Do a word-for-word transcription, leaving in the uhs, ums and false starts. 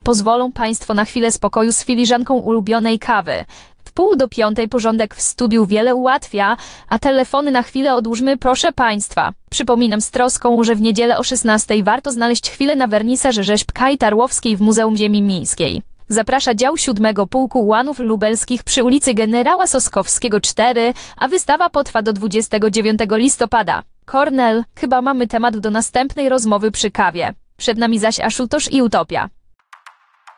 Pozwolą Państwo na chwilę spokoju z filiżanką ulubionej kawy. W pół do piątej porządek w studiu wiele ułatwia, a telefony na chwilę odłóżmy, proszę Państwa. Przypominam z troską, że w niedzielę o szesnastej warto znaleźć chwilę na wernisaż rzeźb Kai Tarłowskiej w Muzeum Ziemi Miejskiej. Zaprasza dział siódmego Pułku Ułanów Lubelskich przy ulicy Generała Soskowskiego cztery, a wystawa potrwa do dwudziestego dziewiątego listopada. Kornel, chyba mamy temat do następnej rozmowy przy kawie. Przed nami zaś Aszutosz i Utopia.